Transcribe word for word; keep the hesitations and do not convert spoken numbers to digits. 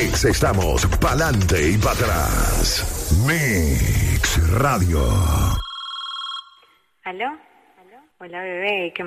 Mix, estamos pa'lante y para atrás. Mix Radio. ¿Aló? Hola, bebé, ¿qué